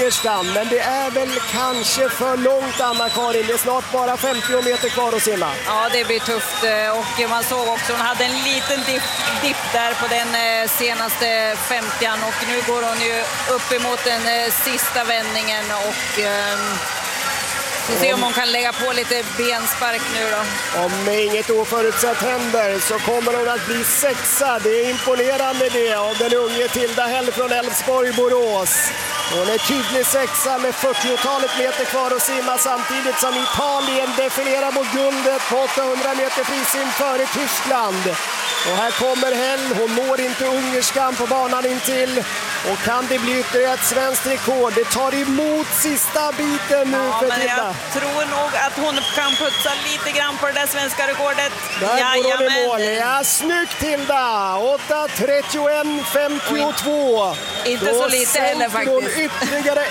ungerskan, men det är väl kanske för långt, Anna-Karin. Det är snart bara 50 meter kvar att simma. Ja, det blir tufft, och man såg också hon hade en liten dipp där på den senaste 50an, och nu går hon ju upp emot den sista vändningen, och så se om hon kan lägga på lite benspark nu då. Om inget oförutsett händer så kommer hon att bli sexa. Det är imponerande det av den unge Tilda Hell från Älvsborg-Borås. Hon är tydlig sexa med 40-talet meter kvar att simma, samtidigt som Italien defilerar mot guldet på 800 meter frisim före Tyskland. Och här kommer Hell, hon når inte ungerskan på banan intill. Och kan det bli ytterligare ett svenskt rekord? Det tar emot sista biten nu för Tilda. Jag tror nog att hon kan putsa lite grann på det där svenska rekordet. Där går hon i mål. Ja, snyggt Tilda! 8:31,52. Inte så lite heller faktiskt. Hon ytterligare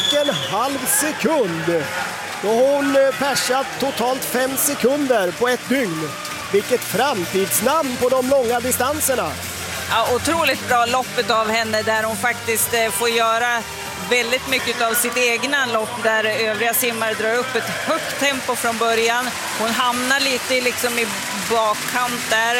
1,5 sekund. Då har hon persat totalt 5 sekunder på ett dygn. Vilket framtidsnamn på de långa distanserna. Ja, otroligt bra loppet av henne där hon faktiskt får göra väldigt mycket av sitt egna lopp, där övriga simmare drar upp ett högt tempo från början. Hon hamnar lite liksom i bakkant där,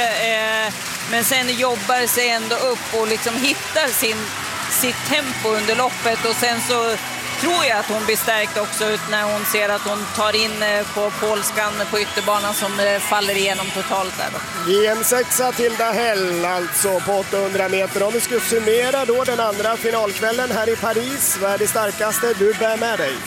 men sen jobbar sig ändå upp och liksom hittar sitt tempo under loppet, och sen så tror jag att hon blir stärkt också ut när hon ser att hon tar in på polskan på ytterbanan som faller igenom totalt där då. I en sexa Tilda Hell alltså på 800 meter. Om vi ska summera då den andra finalkvällen här i Paris, vad är det starkaste du bär med dig?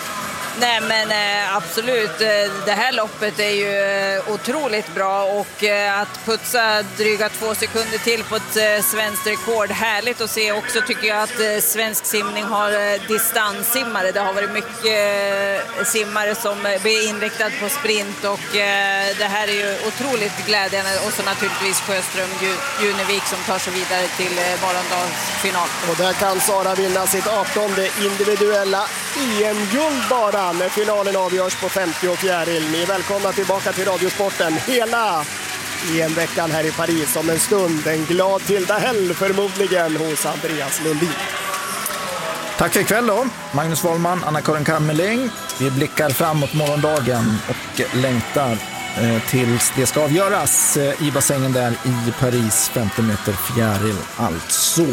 Nej men absolut, det här loppet är ju otroligt bra, och att putsa dryga 2 sekunder till på ett svenskt rekord, härligt att se också tycker jag att svensk simning har distanssimmare. Det har varit mycket simmare som blir inriktad på sprint, och det här är ju otroligt glädjande, och så naturligtvis Sjöström Junevik som tar sig vidare till morgondagsfinal. Och där kan Sara vinna sitt 18:e individuella EM-guld bara när finalen avgörs på 50 och fjäril. Ni är välkomna tillbaka till Radiosporten hela EM-veckan här i Paris om en stund. En glad Tilda Hell förmodligen hos Andreas Lundin. Tack för ikväll då, Magnus Wollman, Anna-Karin Kammerling. Vi blickar framåt morgondagen och längtar tills det ska avgöras i bassängen där i Paris, 50 meter fjäril alltså.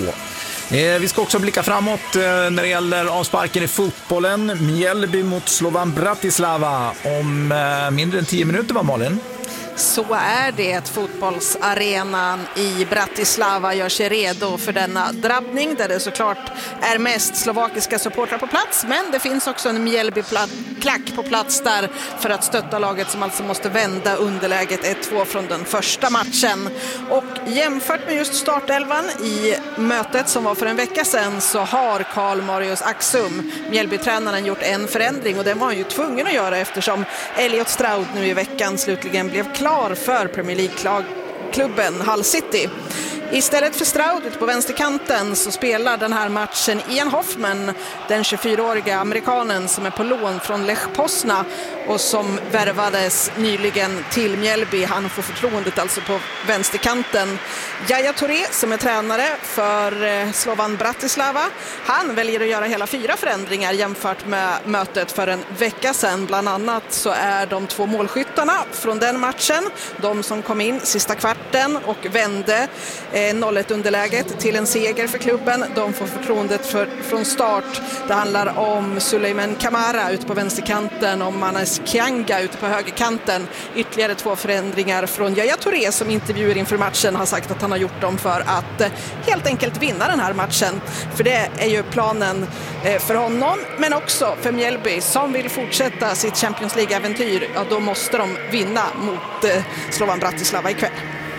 Vi ska också blicka framåt när det gäller avsparken i fotbollen. Mjällby mot Slovan Bratislava om mindre än 10 minuter, var Malin? Så är det. Fotbollsarenan i Bratislava gör sig redo för denna drabbning, där det såklart är mest slovakiska supportrar på plats, men det finns också en Mjällby-klack på plats där för att stötta laget som alltså måste vända underläget 1-2 från den första matchen. Och jämfört med just startelvan i mötet som var för en vecka sedan, så har Karl Marius Axum, Mjällby-tränaren, gjort en förändring, och den var han ju tvungen att göra eftersom Elliot Stroud nu i veckan slutligen blev klar för Premier League-klubben Hull City. Istället för Stroud ute på vänsterkanten så spelar den här matchen Ian Hoffman, den 24-åriga amerikanen som är på lån från Lech Poznan och som värvades nyligen till Mjällby. Han får förtroendet alltså på vänsterkanten. Yaya Touré, som är tränare för Slovan Bratislava, han väljer att göra hela 4 förändringar jämfört med mötet för en vecka sedan. Bland annat så är de 2 målskyttarna från den matchen, de som kom in sista kvarten och vände 0-1 underläget till en seger för klubben. De får förtroendet från start. Det handlar om Suleiman Kamara ute på vänsterkanten och Manas Kianga ute på högerkanten. Ytterligare 2 förändringar från Yaya Touré, som intervjuer inför matchen har sagt att han har gjort dem för att helt enkelt vinna den här matchen. För det är ju planen för honom, men också för Mjällby som vill fortsätta sitt Champions League-äventyr. Ja, då måste de vinna mot Slovan Bratislava ikväll.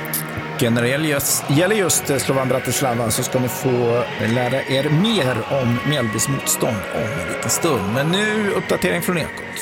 När det gäller just Slovan Bratislava så ska ni få lära er mer om Mjällbys motstånd om en liten stund. Men nu uppdatering från Ekot.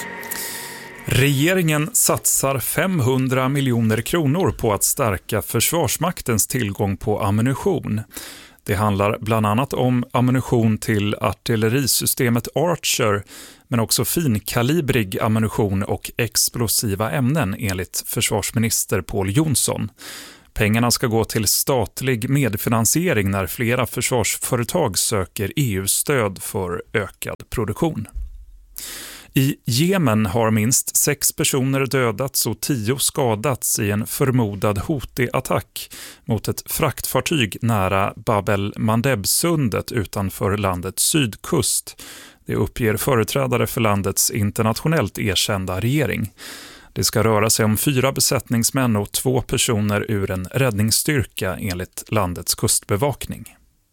Regeringen satsar 500 miljoner kronor på att stärka Försvarsmaktens tillgång på ammunition. Det handlar bland annat om ammunition till artillerisystemet Archer, men också finkalibrig ammunition och explosiva ämnen enligt försvarsminister Pål Jonsson. Pengarna ska gå till statlig medfinansiering när flera försvarsföretag söker EU-stöd för ökad produktion. I Jemen har minst 6 personer dödats och 10 skadats i en förmodad Houthi-attack mot ett fraktfartyg nära Bab el-Mandeb-sundet utanför landets sydkust. Det uppger företrädare för landets internationellt erkända regering. Det ska röra sig om 4 besättningsmän och 2 personer ur en räddningsstyrka enligt landets kustbevakning.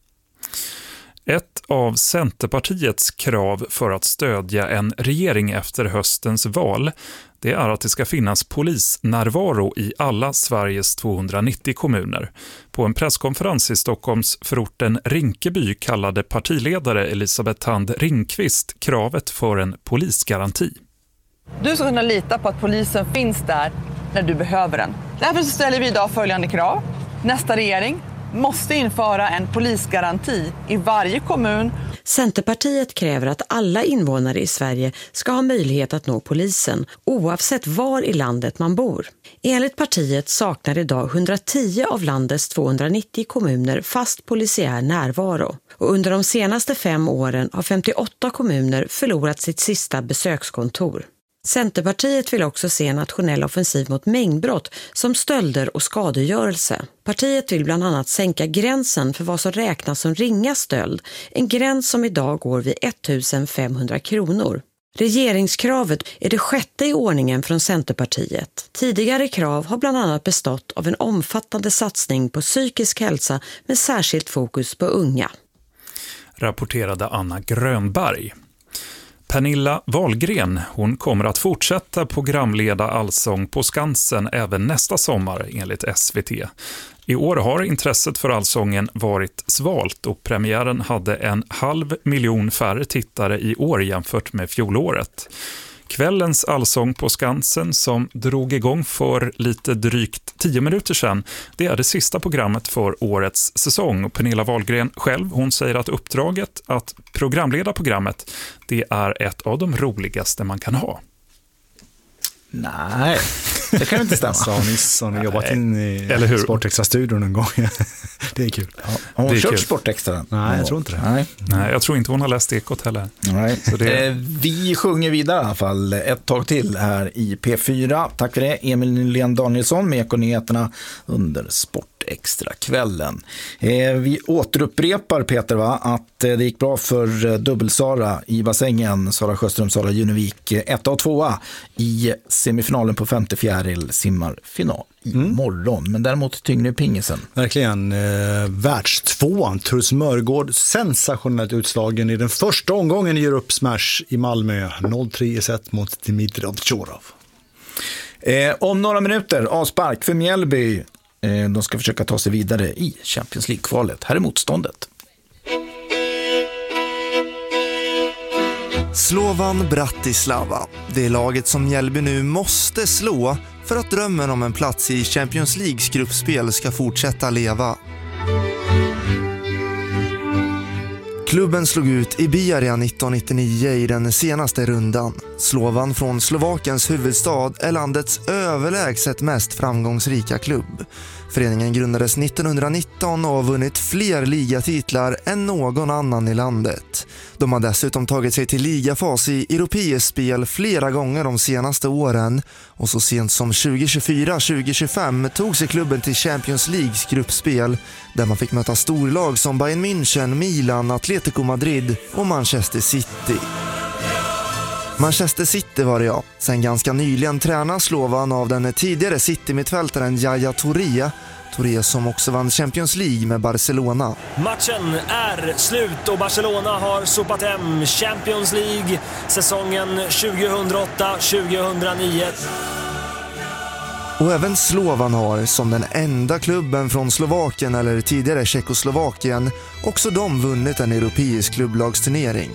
Ett av Centerpartiets krav för att stödja en regering efter höstens val, det är att det ska finnas polisnärvaro i alla Sveriges 290 kommuner. På en presskonferens i Stockholms förorten Rinkeby kallade partiledare Elisabeth Thand Ringqvist kravet för en polisgaranti. Du ska kunna lita på att polisen finns där när du behöver den. Därför så ställer vi idag följande krav. Nästa regering måste införa en polisgaranti i varje kommun. Centerpartiet kräver att alla invånare i Sverige ska ha möjlighet att nå polisen oavsett var i landet man bor. Enligt partiet saknar idag 110 av landets 290 kommuner fast polisiär närvaro. Och under de senaste 5 åren har 58 kommuner förlorat sitt sista besökskontor. Centerpartiet vill också se en nationell offensiv mot mängdbrott som stölder och skadegörelse. Partiet vill bland annat sänka gränsen för vad som räknas som ringa stöld, en gräns som idag går vid 1 500 kronor. Regeringskravet är det 6:e i ordningen från Centerpartiet. Tidigare krav har bland annat bestått av en omfattande satsning på psykisk hälsa med särskilt fokus på unga. Rapporterade Anna Grönberg. Pernilla Wahlgren, hon kommer att fortsätta programleda Allsång på Skansen även nästa sommar enligt SVT. I år har intresset för Allsången varit svalt och premiären hade 500 000 färre tittare i år jämfört med fjolåret. Kvällens Allsång på Skansen som drog igång för lite drygt 10 minuter sedan, det är det sista programmet för årets säsong. Och Pernilla Wahlgren själv, hon säger att uppdraget att programleda programmet, det är ett av de roligaste man kan ha. Nej, det kan inte stämma. Har ni jobbat in i Sportextra-studion en gång? Det är kul. Ja. Har hon kört Sportextra? Nej, jag tror inte det. Nej, jag tror inte hon har läst Ekot heller. Nej. Så det... Vi sjunger vidare i alla fall ett tag till här i P4. Tack för det, Emil Nylén Danielsson med Ekonyheterna under Sportextra-kvällen. Vi återupprepar, Peter, att det gick bra för dubbel-Sara i bassängen. Sara Sjöström, Sara Junevik, 1 och 2 i semifinalen på 5:e fjäril, simmar final imorgon. Men däremot tyngre pingisen. Verkligen. Världstvåan, Truls Mörgård, sensationellt utslagen i den första omgången i Europe Smash i Malmö. 0-3 i set mot Dimitrov Tjorov. Om några minuter, avspark för Mjällby. De ska försöka ta sig vidare i Champions League-kvalet. Här är motståndet. Slovan Bratislava. Det är laget som Mjällby nu måste slå för att drömmen om en plats i Champions Leagues gruppspel ska fortsätta leva. Klubben slog ut Iberia 1999 i den senaste rundan. Slovan från Slovakiens huvudstad är landets överlägset mest framgångsrika klubb. Föreningen grundades 1919 och har vunnit fler ligatitlar än någon annan i landet. De har dessutom tagit sig till ligafas i europeisk spel flera gånger de senaste åren. Och så sent som 2024-2025 tog sig klubben till Champions Leagues gruppspel där man fick möta storlag som Bayern München, Milan, Atletico Madrid och Manchester City. Manchester City var det, ja. Sen ganska nyligen tränar Slovan av den tidigare City-mittfältaren Yaya Touré. Touré som också vann Champions League med Barcelona. Matchen är slut och Barcelona har sopat hem Champions League säsongen 2008-2009. Och även Slovan har, som den enda klubben från Slovakien eller tidigare Tjeckoslovakien, också de vunnit en europeisk klubblagsturnering.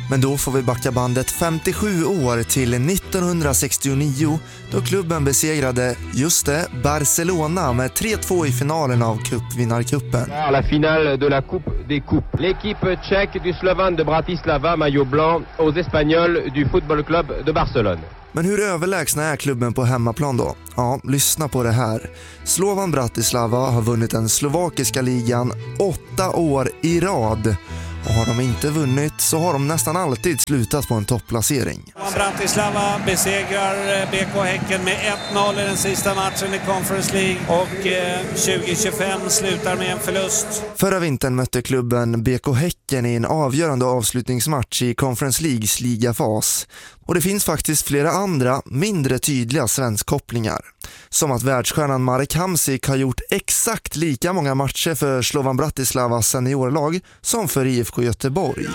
Men då får vi backa bandet 57 år till 1969 då klubben besegrade just det, Barcelona med 3-2 i finalen av cupvinnarcupen. La finale de la Coupe des Coupes. L'équipe tchèque du Slovan de Bratislava, maillot blanc, aux Espagnols du Football Club de Barcelone. Men hur överlägsna är klubben på hemmaplan då? Ja, lyssna på det här. Slovan Bratislava har vunnit den slovakiska ligan 8 år i rad. Och har de inte vunnit så har de nästan alltid slutat på en topplacering. Bratislava besegrar BK Häcken med 1-0 i den sista matchen i Conference League och 2025 slutar med en förlust. Förra vintern mötte klubben BK Häcken i en avgörande avslutningsmatch i Conference Leagues ligafas. Och det finns faktiskt flera andra, mindre tydliga svenskkopplingar. Som att världsstjärnan Marek Hamsik har gjort exakt lika många matcher för Slovan Bratislavas seniorlag som för IFK Göteborg.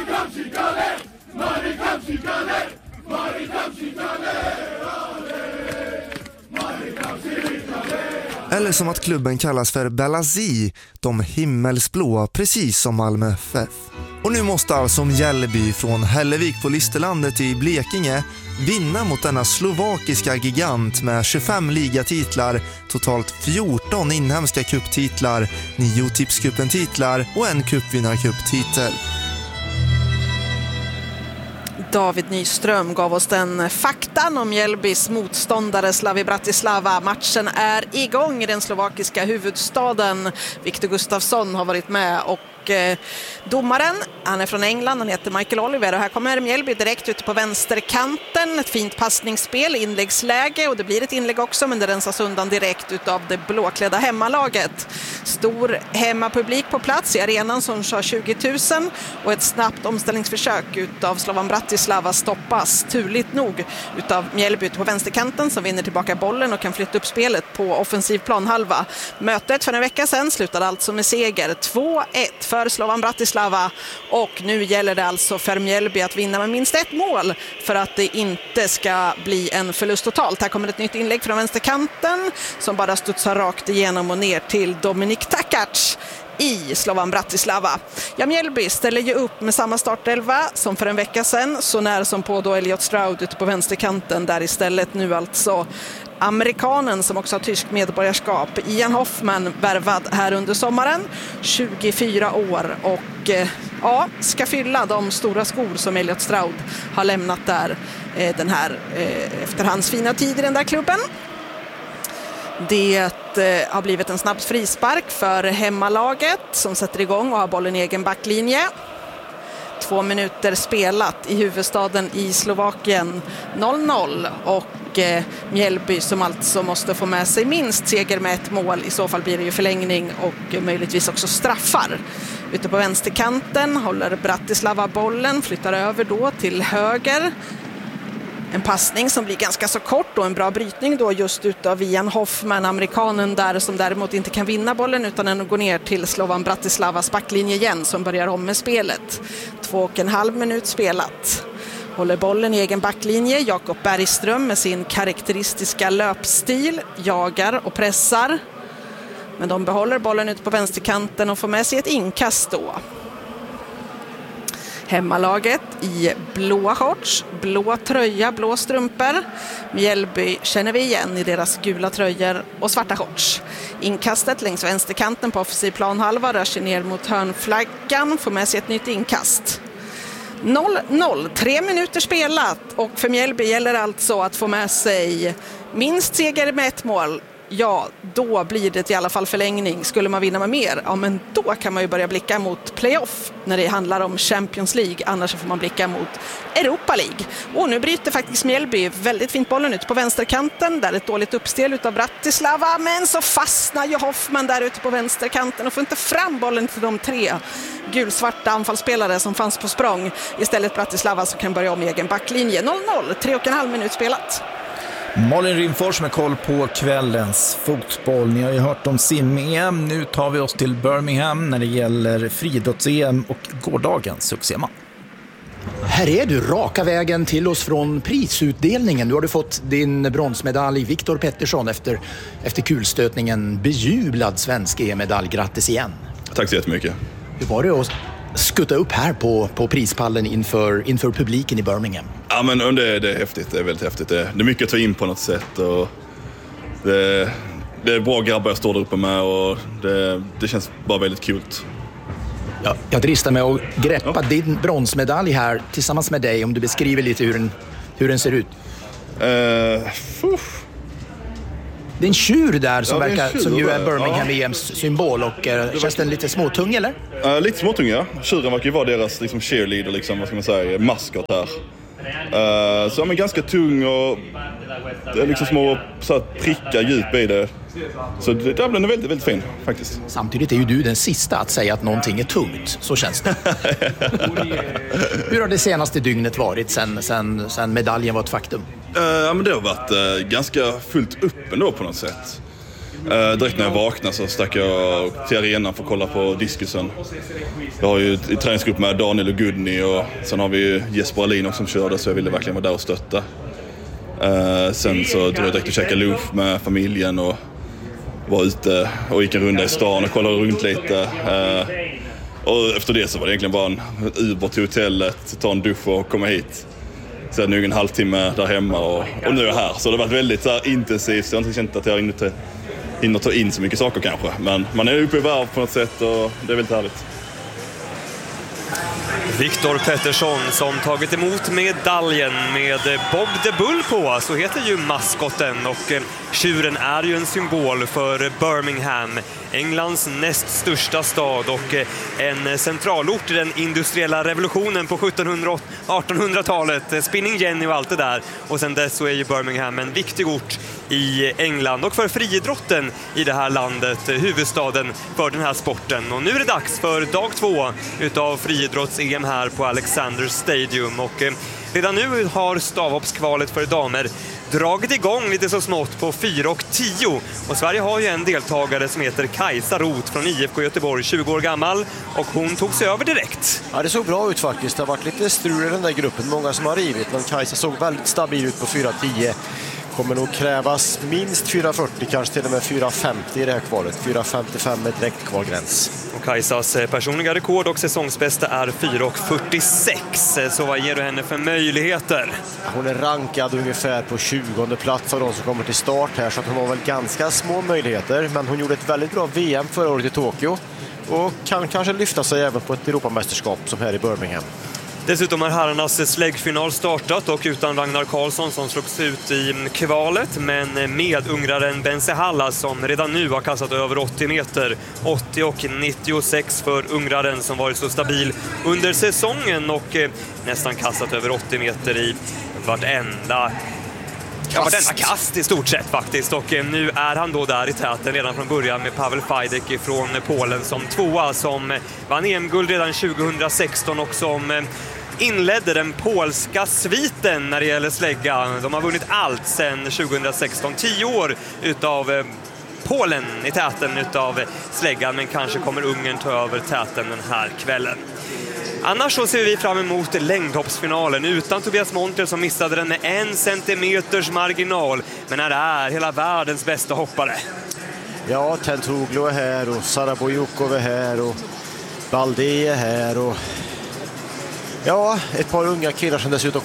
Eller som att klubben kallas för Belazi, de himmelsblå, precis som Malmö FF. Och nu måste alltså Mjällby från Hällevik på Listerlandet i Blekinge vinna mot denna slovakiska gigant med 25 ligatitlar, totalt 14 inhemska cuptitlar, 9 tipscupen-titlar och en cupvinnarcuptitel. David Nyström gav oss den faktan om Mjällbys motståndare Slavia Bratislava. Matchen är igång i den slovakiska huvudstaden. Viktor Gustafsson har varit med och domaren, han är från England, han heter Michael Oliver och här kommer Mjällby direkt ute på vänsterkanten, ett fint passningsspel, inläggsläge och det blir ett inlägg också men det rensas undan direkt utav det blåklädda hemmalaget. Stor hemmapublik på plats i arenan som kör 20 000 och ett snabbt omställningsförsök utav Slovan Bratislava stoppas turligt nog utav Mjällby ute på vänsterkanten som vinner tillbaka bollen och kan flytta upp spelet på offensiv planhalva. Mötet för en vecka sedan slutade alltså med seger 2-1 för Slovan Bratislava och nu gäller det alltså för Mjällby att vinna med minst ett mål för att det inte ska bli en förlust totalt. Här kommer ett nytt inlägg från vänsterkanten som bara studsar rakt igenom och ner till Dominik Takac i Slovan Bratislava. Ja, Mjällby ställer ju upp med samma startelva som för en vecka sedan, så när som på då Elliot Stroud ute på vänsterkanten där istället nu alltså amerikanen som också har tysk medborgarskap, Ian Hoffman, värvad här under sommaren, 24 år och ja, ska fylla de stora skor som Elliot Stroud har lämnat där den här efter hans fina tid i den där klubben. Det har blivit en snabb frispark för hemmalaget som sätter igång och har bollen i egen backlinje. 2 minuter spelat i huvudstaden i Slovakien, 0-0 och Mjällby som alltså måste få med sig minst seger med ett mål. I så fall blir det ju förlängning och möjligtvis också straffar. Ute på vänsterkanten håller Bratislava bollen, flyttar över då till höger. En passning som blir ganska så kort och en bra brytning då just utav Ian Hoffman, amerikanen där som däremot inte kan vinna bollen utan den går ner till Slovan Bratislavas backlinje igen som börjar om med spelet. 2,5 minut spelat. Håller bollen i egen backlinje. Jakob Bergström med sin karaktäristiska löpstil jagar och pressar. Men de behåller bollen ut på vänsterkanten och får med sig ett inkast då. Hemmalaget i blåa shorts, blå tröja, blå strumpor. Mjällby känner vi igen i deras gula tröjor och svarta shorts. Inkastet längs vänsterkanten på offensiv planhalva rör sig ner mot hörnflaggan, får med sig ett nytt inkast. 0-0, 3 minuter spelat och för Mjällby gäller alltså att få med sig minst seger med ett mål. Ja, då blir det i alla fall förlängning. Skulle man vinna med mer, ja men då kan man ju börja blicka mot playoff när det handlar om Champions League. Annars får man blicka mot Europa League. Och nu bryter faktiskt Mjällby väldigt fint bollen ut på vänsterkanten. Där ett dåligt uppstel utav Bratislava. Men så fastnar ju Hoffman där ute på vänsterkanten och får inte fram bollen till de 3 gulsvarta anfallsspelare som fanns på språng. Istället Bratislava som kan börja om egen backlinje. 0-0, 3,5 minut spelat. Malin Rimfors med koll på kvällens fotboll. Ni har ju hört om sim-EM. Nu tar vi oss till Birmingham när det gäller friidrotts-EM och gårdagens succéman. Här är du, raka vägen till oss från prisutdelningen. Nu har du fått din bronsmedalj, Viktor Pettersson, efter kulstötningen. Bejublad svensk EM-medalj. Grattis igen. Tack så jättemycket. Hur var det skutta upp här på prispallen inför publiken i Birmingham? Ja, men det är häftigt. Det är väldigt häftigt. Det är mycket att ta in på något sätt. Och det är bra grabbar jag står där uppe med och det känns bara väldigt kul. Ja, jag dristar mig att greppa din bronsmedalj här tillsammans med dig, om du beskriver lite hur den ser ut. Det är en tjur där som verkar som ju är Birmingham EMs symbol, och känns den lite småtung eller? Lite småtung, ja. Tjuren verkar ju vara deras liksom cheerleader, liksom, vad ska man säga, maskot här. Så men ganska tung och det är liksom små så här, prickar djup i det. Så det där blir väldigt, väldigt fin faktiskt. Samtidigt är ju du den sista att säga att någonting är tungt, så känns det. Hur har det senaste dygnet varit sen medaljen var ett faktum? Ja, men det har varit ganska fullt upp ändå på något sätt. Direkt när jag vaknade så stack jag till arenan för att kolla på diskusen. Jag har ju i träningsgrupp med Daniel och Gudni, och sen har vi ju Jesper Alin också som körde, så jag ville verkligen vara där och stötta. Sen så drog jag direkt och käkade lunch med familjen och var ute och gick en runda i stan och kollade runt lite. Och efter det så var det egentligen bara en Uber till hotellet, ta en dusch och komma hit. Sen nu en halvtimme där hemma och nu är jag här. Så det har varit väldigt så här, intensivt. Jag har inte känt att jag hinner ta in så mycket saker kanske. Men man är uppe i varv på något sätt och det är väldigt härligt. Viktor Pettersson som tagit emot medaljen med Bob the Bull på, så heter ju maskotten, och tjuren är ju en symbol för Birmingham, Englands näst största stad och en centralort i den industriella revolutionen på 1700- och 1800-talet, Spinning Jenny och allt det där. Och sen dess så är ju Birmingham en viktig ort i England och för friidrotten i det här landet, huvudstaden för den här sporten. Och nu är det dags för dag 2 utav friidrotts-EM här på Alexander Stadium, och redan nu har stavhoppskvalet för damer dragit igång lite så smått på 4:10, och Sverige har ju en deltagare som heter Kajsa Roth från IFK Göteborg, 20 år gammal, och hon tog sig över direkt. Ja, det såg bra ut faktiskt. Det har varit lite strul i den där gruppen, många som har rivit, men Kajsa såg väldigt stabil ut på 4:10. Kommer nog krävas minst 4:40, kanske till och med 4:50 i det här kvalet. 4:55 är direkt kvalgräns. Och Kajsas personliga rekord och säsongsbästa är 4:46. Så vad ger du henne för möjligheter? Hon är rankad ungefär på 20:e plats av de som kommer till start här, så att hon har väl ganska små möjligheter. Men hon gjorde ett väldigt bra VM förra året i Tokyo och kan kanske lyfta sig även på ett Europamästerskap som här i Birmingham. Dessutom har herrarnas släggfinal startat, och utan Ragnar Karlsson som slogs ut i kvalet, men med ungraren Bense Halla som redan nu har kastat över 80 meter. 80 och 96 för ungraren som varit så stabil under säsongen och nästan kastat över 80 meter i vartenda kast i stort sett faktiskt. Och nu är han då där i täten redan från början med Pavel Fajdek från Polen som tvåa, som vann EM-guld redan 2016 och som inledde den polska sviten när det gäller slägga. De har vunnit allt sedan 2016. 10 år utav Polen i täten utav släggan, men kanske kommer Ungern ta över täten den här kvällen. Annars så ser vi fram emot längdhoppsfinalen utan Tobias Montel som missade den med 1 centimeters marginal, men är hela världens bästa hoppare. Ja, Tentoglu är här och Sara Bojukov är här och Baldi är här och ja, ett par unga killar som dessutom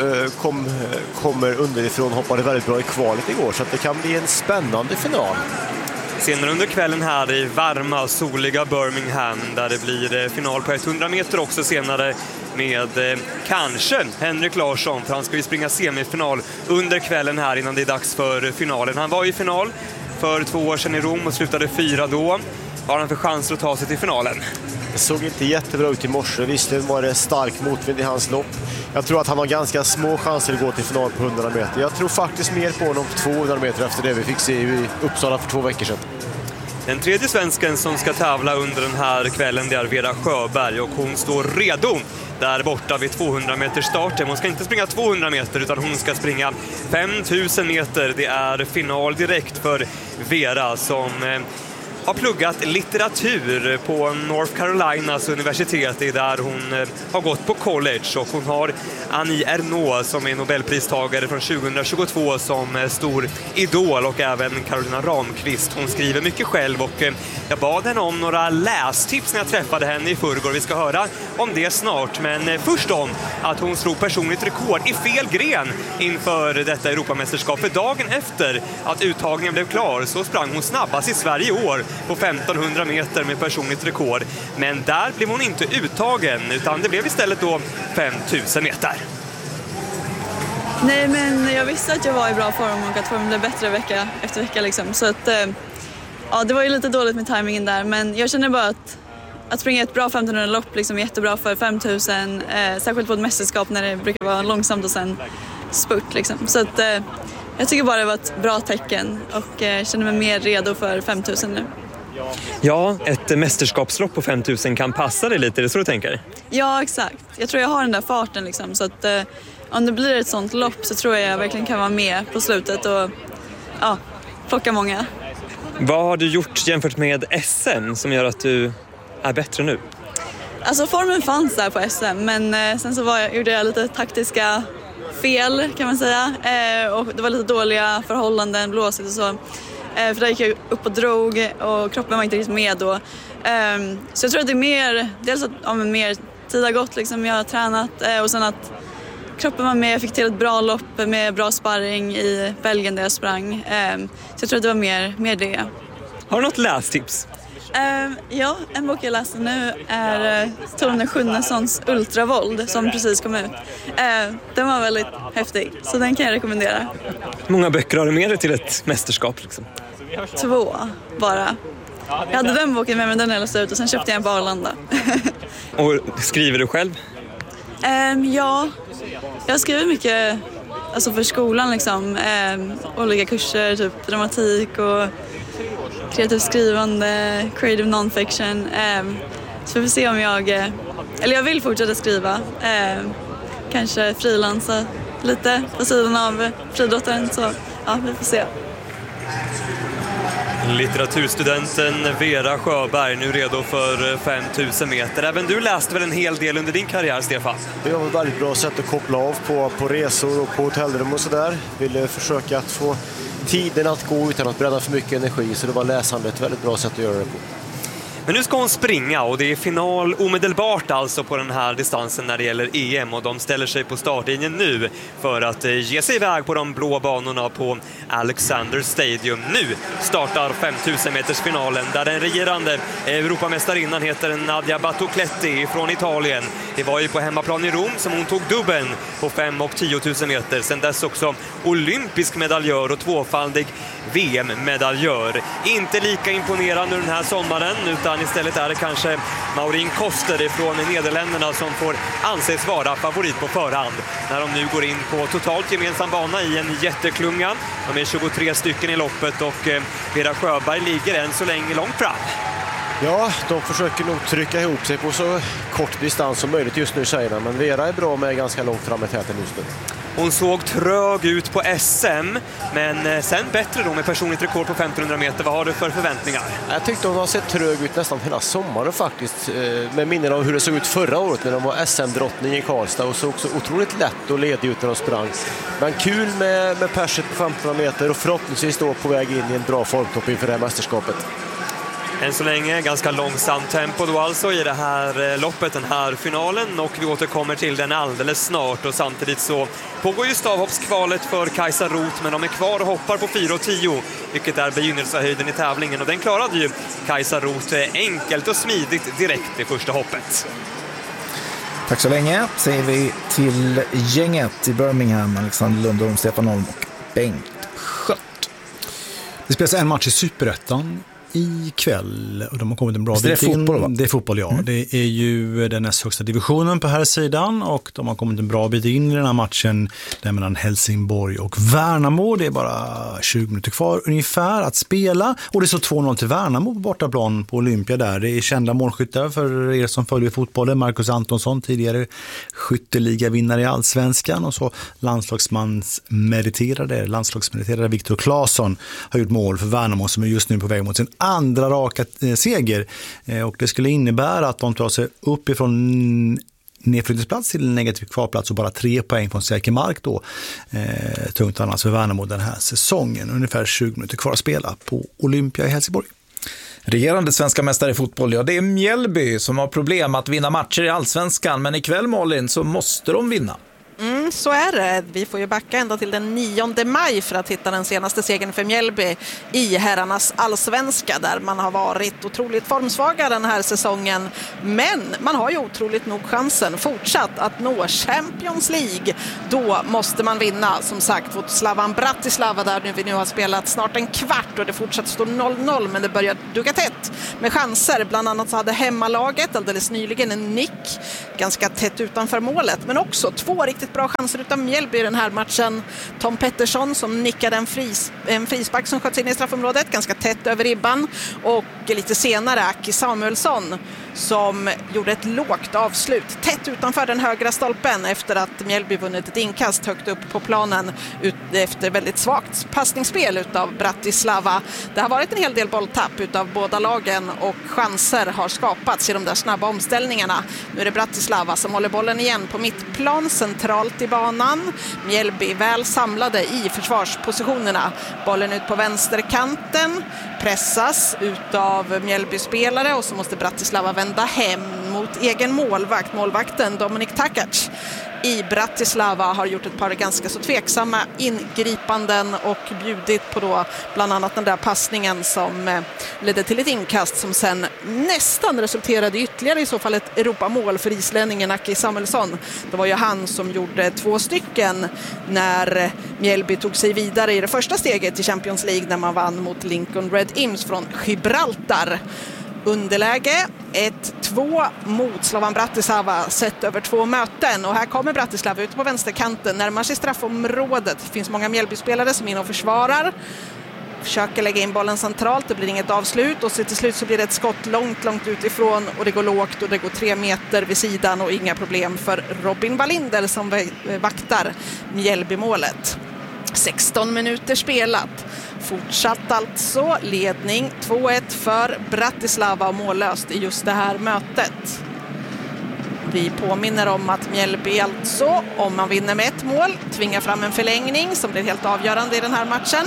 kommer underifrån, hoppade väldigt bra i kvalet igår, så att det kan bli en spännande final. Senare under kvällen här i varma, soliga Birmingham, där det blir final på 100 meter också senare med kanske Henrik Larsson, för han ska ju springa semifinal under kvällen här innan det är dags för finalen. Han var i final för 2 år sedan i Rom och slutade 4 då. Har han för chanser att ta sig till finalen? Det såg inte jättebra ut i morse. Visserligen var det stark motvind i hans lopp. Jag tror att han har ganska små chanser att gå till final på 100 meter. Jag tror faktiskt mer på honom på 200 meter efter det vi fick se i Uppsala för 2 veckor sedan. Den tredje svensken som ska tävla under den här kvällen, det är Vera Sjöberg, och hon står redo där borta vid 200 meters starten. Hon ska inte springa 200 meter utan hon ska springa 5000 meter. Det är final direkt för Vera som har pluggat litteratur på North Carolinas universitet, där hon har gått på college, och hon har Annie Ernaux som är Nobelpristagare från 2022 som stor idol, och även Carolina Ramqvist. Hon skriver mycket själv, och jag bad henne om några lästips när jag träffade henne i förrgår. Vi ska höra om det snart, men först om att hon slog personligt rekord i fel gren inför detta Europamästerskap. För dagen efter att uttagningen blev klar så sprang hon snabbast i Sverige i år på 1500 meter med personligt rekord. Men där blev hon inte uttagen, utan det blev istället då 5000 meter. Nej, men jag visste att jag var i bra form och att formen blev bättre vecka efter vecka liksom. Så att, ja, det var ju lite dåligt med timingen där, men jag känner bara att springa ett bra 1500-lopp liksom är jättebra för 5000, särskilt på ett mästerskap när det brukar vara långsamt och sen spurt liksom. Så att jag tycker bara det var ett bra tecken och känner mig mer redo för 5000 nu. Ja, ett mästerskapslopp på 5000 kan passa dig lite, är det så du tänker? Ja, exakt. Jag tror jag har den där farten liksom, så att om det blir ett sånt lopp så tror jag verkligen kan vara med på slutet och ja, plocka många. Vad har du gjort jämfört med SM som gör att du är bättre nu? Alltså formen fanns där på SM, men sen så gjorde jag lite taktiska fel kan man säga, och det var lite dåliga förhållanden, blåsigt och så. För där gick jag upp och drog och kroppen var inte riktigt med då. Så jag tror att det är mer, dels att mer tid har gått liksom, jag har tränat, och sen att kroppen var med, jag fick till ett bra lopp med bra sparring i Belgien där jag sprang. Så jag tror att det var mer det. Har du något lästips? Ja, en bok jag läste nu är Tone Schunnessons Ultravold som precis kom ut. Den var väldigt häftig, så den kan jag rekommendera. Hur många böcker har du med dig till ett mästerskap? Liksom? 2 bara. Jag hade den boken med mig, den jag läste ut, och sen köpte jag en på Arlanda. Och skriver du själv? Ja, jag skriver mycket alltså för skolan liksom. Olika kurser, typ dramatik och kreativt skrivande, creative non-fiction. Så vi får se om jag vill fortsätta skriva. Kanske frilansa lite på sidan av friidrotten, så ja, vi får se. Litteraturstudenten Vera Sjöberg nu redo för 5000 meter. Även du läste väl en hel del under din karriär, Stefan? Det var ett väldigt bra sätt att koppla av på resor och på hotellrum och sådär. Ville försöka att få tiden att gå utan att bränna för mycket energi, så det var läsandet ett väldigt bra sätt att göra det på. Men nu ska hon springa, och det är final omedelbart alltså på den här distansen när det gäller EM, och de ställer sig på startlinjen nu för att ge sig iväg på de blå banorna på Alexander Stadium. Nu startar 5000 meters finalen där den regerande Europamästarinnan heter Nadia Battocletti från Italien. Det var ju på hemmaplan i Rom som hon tog dubben på 5 och 10 000 meter. Sen dess också olympisk medaljör och tvåfaldig VM-medaljör. Inte lika imponerande den här sommaren, utan istället är det kanske Maureen Koster från Nederländerna som får anses vara favorit på förhand när de nu går in på totalt gemensam bana i en jätteklunga. De är 23 stycken i loppet, och Vera Sjöberg ligger än så länge långt fram. Ja, de försöker nog trycka ihop sig på så kort distans som möjligt just nu, tjejerna. Men Vera är bra med ganska långt fram i täten just nu. Hon såg trög ut på SM, men sen bättre då med personligt rekord på 1500 meter. Vad har du för förväntningar? Jag tyckte hon har sett trög ut nästan hela sommaren faktiskt. Med minnen av hur det såg ut förra året när de var SM-drottning i Karlstad, och såg också otroligt lätt och ledig ut när de sprang. Men kul med perset på 1500 meter, och förhoppningsvis då på väg in i en bra formtopp inför det här mästerskapet. Än så länge ganska långsamt tempo då alltså i det här loppet, den här finalen, och vi återkommer till den alldeles snart. Och samtidigt så pågår ju stavhoppskvalet för Kajsa Roth, men de är kvar och hoppar på 4,10, vilket är begynnelsehöjden i tävlingen, och den klarade ju Kajsa Roth enkelt och smidigt direkt i första hoppet. Tack så länge, säger vi till gänget i Birmingham, Alexander Lundholm, Stefan Holm och Bengt Schött. Det spelas en match i Superettan ikväll, och de har kommit en bra bit in. Fotboll, va? Det är fotboll, ja. Det är ju den näst högsta divisionen på här sidan, och de har kommit en bra bit in i den här matchen där mellan Helsingborg och Värnamo. Det är bara 20 minuter kvar ungefär att spela, och det är så 2-0 till Värnamo på bortaplan på Olympia där. Det är kända målskyttar för er som följer fotbollen. Marcus Antonsson, tidigare skytteligavinnare i Allsvenskan, och så landslagsmeriterade Viktor Claesson har gjort mål för Värnamo, som är just nu på väg mot sin andra raka seger. Och det skulle innebära att de tar sig upp ifrån nedflyttningsplats till negativ kvalplats och bara 3 poäng från säker mark då. Tungt annars för Värnamo den här säsongen. Ungefär 20 minuter kvar att spela på Olympia i Helsingborg. Regerande svenska mästare i fotboll, ja det är Mjällby som har problem att vinna matcher i Allsvenskan, men ikväll Malin så måste de vinna. Så är det. Vi får ju backa ända till den 9 maj för att hitta den senaste segern för Mjällby i herrarnas allsvenska, där man har varit otroligt formsvaga den här säsongen. Men man har ju otroligt nog chansen fortsatt att nå Champions League. Då måste man vinna, som sagt, mot Slovan Bratislava där vi nu har spelat snart en kvart och det fortsatt står 0-0, men det börjar dugga tätt med chanser. Bland annat så hade hemmalaget alldeles nyligen en nick ganska tätt utanför målet, men också 2 riktigt bra chanser utan Mjällby i den här matchen. Tom Pettersson som nickade en frispark som sköts in i straffområdet ganska tätt över ribban, och lite senare Aki Samuelsson som gjorde ett lågt avslut tätt utanför den högra stolpen efter att Mjällby vunnit ett inkast högt upp på planen efter väldigt svagt passningsspel utav Bratislava. Det har varit en hel del bolltapp utav båda lagen och chanser har skapats i de där snabba omställningarna. Nu är det Bratislava som håller bollen igen på mittplan centralt i banan. Mjällby väl samlade i försvarspositionerna. Bollen ut på vänsterkanten pressas utav Mjällby-spelare och så måste Bratislava vända hem mot egen målvakt. Målvakten Dominik Takac i Bratislava har gjort ett par ganska så tveksamma ingripanden och bjudit på då bland annat den där passningen som ledde till ett inkast som sen nästan resulterade i ytterligare i så fall ett Europamål för islänningen Aki Samuelsson. Det var ju han som gjorde 2 stycken när Mjällby tog sig vidare i det första steget i Champions League när man vann mot Lincoln Red Imps från Gibraltar. Underläge 1-2 mot Slovan Bratislava sett över 2 möten, och här kommer Bratislava ut på vänsterkanten, närmar sig straffområdet. Det finns många Mjällby-spelare som är inne och försvarar, försöker lägga in bollen centralt, det blir inget avslut och så till slut så blir det ett skott långt utifrån och det går lågt och det går 3 meter vid sidan och inga problem för Robin Wallinder som vaktar Mjällby-målet. 16 minuter spelat. Fortsatt alltså ledning 2-1 för Bratislava och mållöst i just det här mötet. Vi påminner om att Mjällby alltså, om man vinner med 1 mål, tvingar fram en förlängning som blir helt avgörande i den här matchen.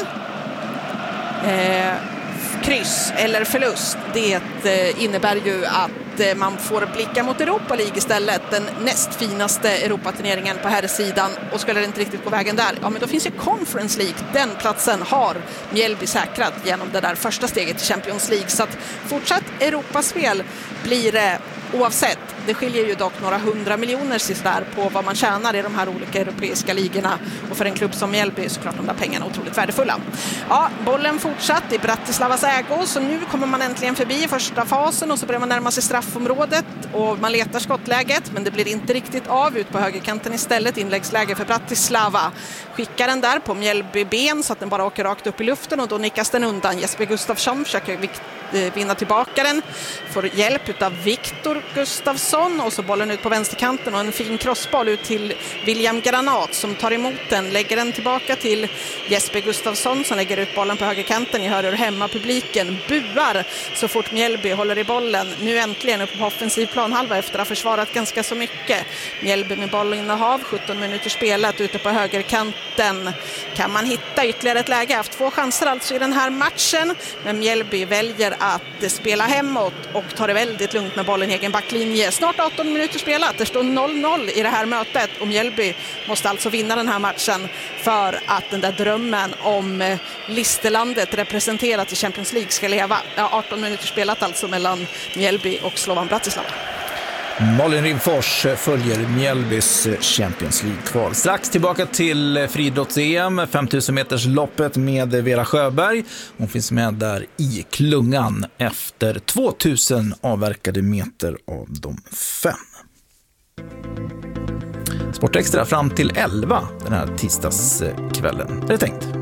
Kryss eller förlust, det innebär ju att man får blicka mot Europa League istället, den näst finaste Europaturneringen på här sidan, och skulle det inte riktigt gå vägen där, ja men då finns ju Conference League, den platsen har Mjällby säkrat genom det där första steget i Champions League, så att fortsatt Europaspel blir det oavsett. Det skiljer ju dock några 100 miljoner sisär på vad man tjänar i de här olika europeiska ligorna, och för en klubb som Mjällby är såklart de där pengarna otroligt värdefulla. Ja, bollen fortsatt i Bratislavas ägo, så nu kommer man äntligen förbi i första fasen och så börjar man närma sig straffområdet och man letar skottläget, men det blir inte riktigt av. Ut på högerkanten istället, inläggsläge för Bratislava. Skickar den där på Mjällby ben så att den bara åker rakt upp i luften och då nickas den undan. Jesper Gustafsson försöker vinna tillbaka den, får hjälp av Viktor Gustafsson och så bollen ut på vänsterkanten och en fin crossboll ut till William Granat som tar emot den, lägger den tillbaka till Jesper Gustafsson som lägger ut bollen på högerkanten. Ni hör hur hemmapubliken buar så fort Mjällby håller i bollen. Nu äntligen upp på offensiv planhalva efter att ha försvarat ganska så mycket. Mjällby med bollinnehav, 17 minuter spelat ute på högerkanten. Kan man hitta ytterligare ett läge? Haft 2 chanser alltså i den här matchen, men Mjällby väljer att spela hemåt och tar det väldigt lugnt med bollen i egen backlinje. Snart 18 minuter spelat, det står 0-0 i det här mötet och Mjällby måste alltså vinna den här matchen för att den där drömmen om Listerlandet representerat i Champions League ska leva. 18 minuter spelat alltså mellan Mjällby och Slovan Bratislava. Malin Rimfors följer Mjällbys Champions League-kval. Strax tillbaka till friidrotts-EM, 5000 meters loppet med Vera Sjöberg. Hon finns med där i klungan efter 2000 avverkade meter av de 5. Sportextra fram till 11 den här tisdagskvällen. Det är tänkt.